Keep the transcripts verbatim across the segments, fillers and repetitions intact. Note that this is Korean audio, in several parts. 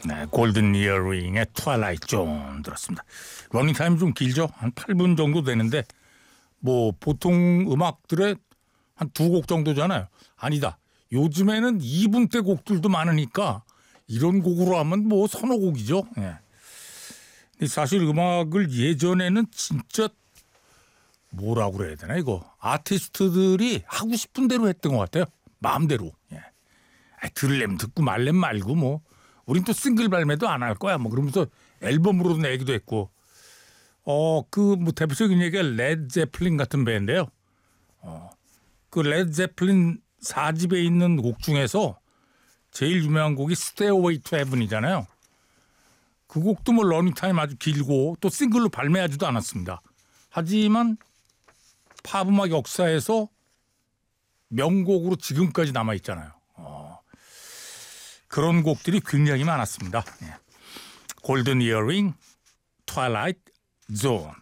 네, 골든 이어링의 트와일라이트 존 들었습니다. 러닝타임이 좀 길죠? 한 팔 분 정도 되는데 뭐 보통 음악들의 한 두 곡 정도잖아요. 아니다. 요즘에는 이 분대 곡들도 많으니까 이런 곡으로 하면 뭐 서너 곡이죠. 예. 사실 음악을 예전에는 진짜 뭐라고 그래야 되나 이거 아티스트들이 하고 싶은 대로 했던 것 같아요. 마음대로. 예. 들으려면 듣고 말려면 말고 뭐 우린 또 싱글 발매도 안 할 거야 뭐 그러면서 앨범으로 내기도 했고 어 그 뭐 대표적인 얘기가 레드 제플린 같은 밴드예요. 어 그 레드 제플린 사 집에 있는 곡 중에서 제일 유명한 곡이 Stairway to Heaven이잖아요. 그 곡도 뭐 러닝타임 아주 길고 또 싱글로 발매하지도 않았습니다. 하지만 팝 음악 역사에서 명곡으로 지금까지 남아 있잖아요. 어, 그런 곡들이 굉장히 많았습니다. 예. 골든 이어링, 트와일라이트 존.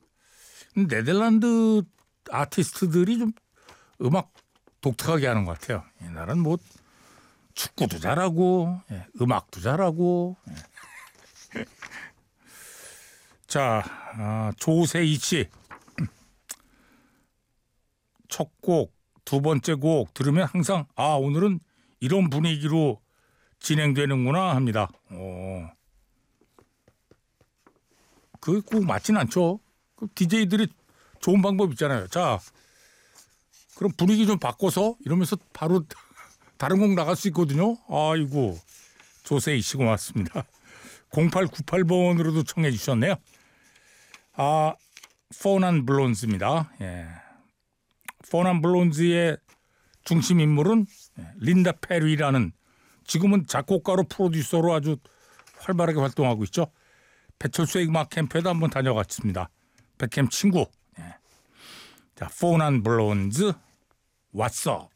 네덜란드 아티스트들이 좀 음악 독특하게 하는 것 같아요. 이 나라는 뭐 축구도 잘하고 예, 음악도 잘하고. 예. 자, 아, 조세희 씨. 첫 곡, 두 번째 곡 들으면 항상 아 오늘은 이런 분위기로 진행되는구나 합니다. 오. 그 꼭 맞진 않죠. 그 디제이들이 좋은 방법 있잖아요. 자, 그럼 분위기 좀 바꿔서 이러면서 바로 다른 곡 나갈 수 있거든요. 아이고 조세희 씨 고맙습니다. 공팔구팔 번으로도 청해 주셨네요. 아, 포난 블론즈입니다. 예. 포난 블론즈의 중심 인물은 린다 페리라는 지금은 작곡가로 프로듀서로 아주 활발하게 활동하고 있죠. 배철수의 음악 캠프에도 한번 다녀갔습니다. 백캠 친구. 예. 자, 포난 블론즈 What's Up.